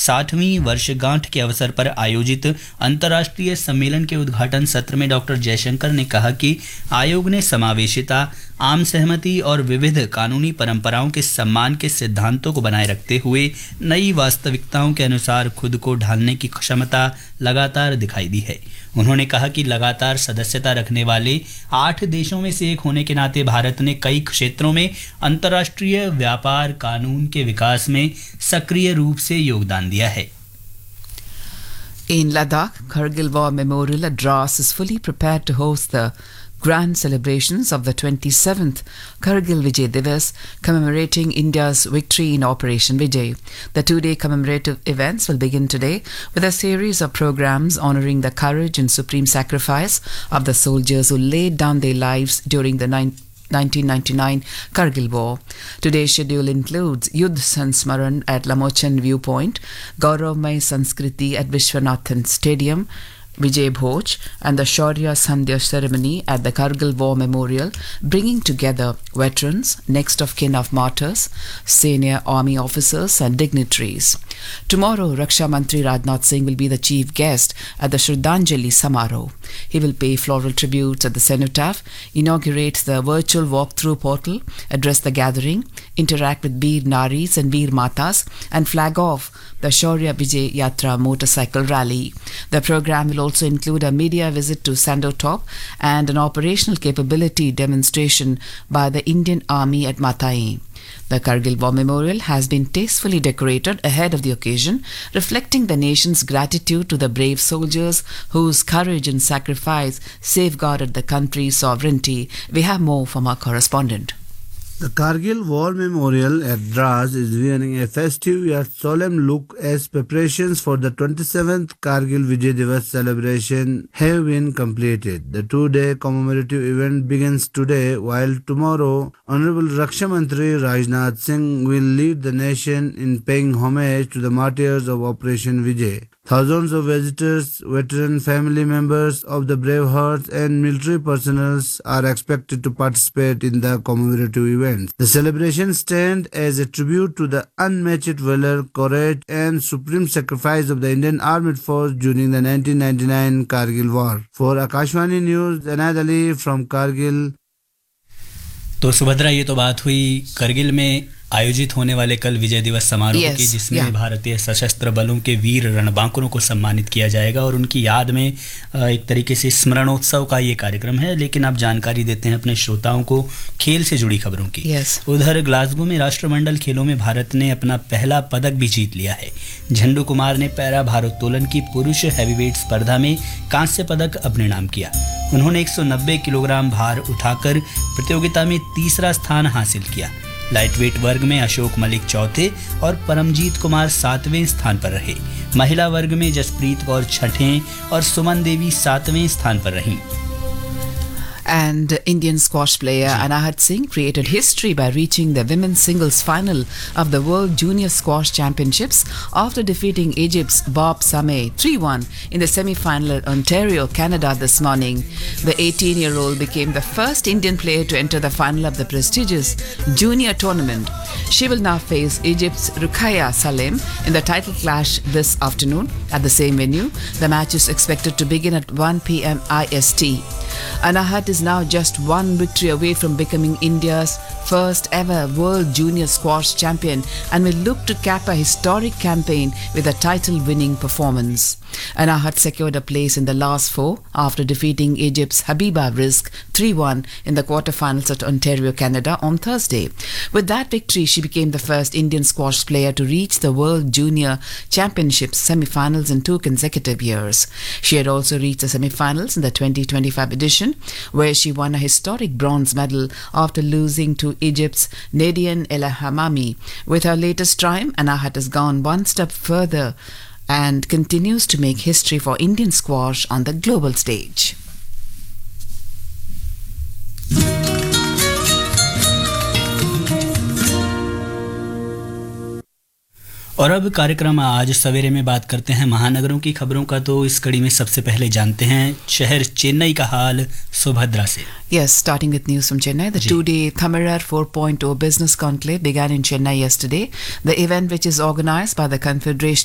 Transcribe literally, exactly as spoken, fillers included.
साठवीं वर्षगांठ के अवसर पर आयोजित अंतर्राष्ट्रीय सम्मेलन के उद्घाटन सत्र में डॉक्टर जयशंकर ने कहा कि आयोग ने समावेशिता, आम सहमति और विविध कानूनी परंपराओं के सम्मान के सिद्धांतों को बनाए रखते हुए नई वास्तविकताओं के अनुसार खुद को ढालने की क्षमता लगातार दिखाई दी है। उन्होंने कहा कि लगातार सदस्यता रखने वाले आठ देशों में से एक होने के नाते भारत ने कई क्षेत्रों में अंतर्राष्ट्रीय व्यापार कानून के विकास में सक्रिय रूप से योगदान दिया है। In Ladakh, Kargil War Memorial at Dras is fully prepared to host the grand celebrations of the twenty-seventh Kargil Vijay Divas, commemorating India's victory in Operation Vijay. The two-day commemorative events will begin today with a series of programs honoring the courage and supreme sacrifice of the soldiers who laid down their lives during the nineteen ninety-nine Kargil War. Today's schedule includes Yudh Sansmaran at Lamochan Viewpoint, Gauravmay Sanskriti at Vishwanathan Stadium, Vijay Bhoj, and the Shaurya Sandhya ceremony at the Kargil War Memorial, bringing together veterans, next of kin of martyrs, senior army officers and dignitaries. Tomorrow, Raksha Mantri Rajnath Singh will be the chief guest at the Shraddhanjali Samaroh. He will pay floral tributes at the cenotaph, inaugurate the virtual walkthrough portal, address the gathering, interact with Veer Naris and Veer Matas, and flag off the Shaurya Vijay Yatra motorcycle rally. The program will also include a media visit to Sandotop and an operational capability demonstration by the Indian Army at Matai. The Kargil War Memorial has been tastefully decorated ahead of the occasion, reflecting the nation's gratitude to the brave soldiers whose courage and sacrifice safeguarded the country's sovereignty. We have more from our correspondent. The Kargil War Memorial at Dras is wearing a festive yet solemn look as preparations for the twenty-seventh Kargil Vijay Divas celebration have been completed. The two-day commemorative event begins today, while tomorrow Honorable Raksha Mantri Rajnath Singh will lead the nation in paying homage to the martyrs of Operation Vijay. Thousands of visitors, veteran family members of the brave hearts and military personnel are expected to participate in the commemorative event. The celebrations stand as a tribute to the unmatched valor, courage and supreme sacrifice of the Indian Armed Force during the nineteen ninety-nine Kargil War. For Akashvani News, Anad Ali from Kargil. तो सुभद्रा, ये तो बात हुई करगिल में आयोजित होने वाले कल विजय दिवस समारोह yes, की, जिसमें yeah. भारतीय सशस्त्र बलों के वीर रणबांकुरों को सम्मानित किया जाएगा और उनकी याद में एक तरीके से स्मरणोत्सव का ये कार्यक्रम है। लेकिन अब जानकारी देते हैं अपने श्रोताओं को खेल से जुड़ी खबरों की। yes. उधर ग्लासगो में राष्ट्रमंडल खेलों में भारत ने अपना पहला पदक भी जीत लिया है। झंडू कुमार ने पैरा भारोत्तोलन की पुरुष हैवीवेट स्पर्धा में कांस्य पदक अपने नाम किया। उन्होंने एक सौ नब्बे किलोग्राम भार उठाकर प्रतियोगिता में तीसरा स्थान हासिल किया। लाइटवेट वर्ग में अशोक मलिक चौथे और परमजीत कुमार सातवें स्थान पर रहे। महिला वर्ग में जसप्रीत कौर छठें और सुमन देवी सातवें स्थान पर रहीं। And Indian squash player Anahat Singh created history by reaching the women's singles final of the World Junior Squash Championships after defeating Egypt's Bob Sameh three one in the semi-final at Ontario, Canada this morning. The eighteen-year-old became the first Indian player to enter the final of the prestigious junior tournament. She will now face Egypt's Ruqayya Salem in the title clash this afternoon at the same venue. The match is expected to begin at one p.m. I S T. Anahat is now just one victory away from becoming India's first ever World Junior Squash Champion and will look to cap a historic campaign with a title-winning performance. Anahat secured a place in the last four after defeating Egypt's Habiba Rizk three one in the quarterfinals at Ontario, Canada on Thursday. With that victory, she became the first Indian squash player to reach the World Junior Championships semi-finals in two consecutive years. She had also reached the semi-finals in the twenty twenty-five edition, where she won a historic bronze medal after losing to Egypt's Nadiane El Hamami. With her latest triumph, Anahat has gone one step further and continues to make history for Indian squash on the global stage. और अब कार्यक्रम आज सवेरे में बात करते हैं महानगरों की खबरों का। तो इस कड़ी में सबसे पहले जानते हैं शहर चेन्नई का हाल सुभद्रा से। Yes, starting with news from Chennai, the two-day Thamirar four point oh Business Conclave began in Chennai yesterday. The event, which is organized by the Confederation